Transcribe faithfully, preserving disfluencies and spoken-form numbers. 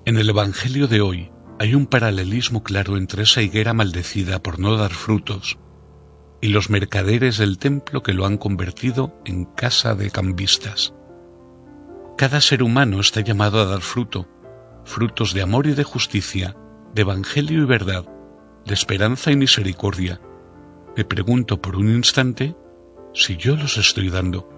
En el Evangelio de hoy hay un paralelismo claro entre esa higuera maldecida por no dar frutos y los mercaderes del templo que lo han convertido en casa de cambistas. Cada ser humano está llamado a dar fruto, frutos de amor y de justicia, de evangelio y verdad, de esperanza y misericordia. Me pregunto por un instante si yo los estoy dando.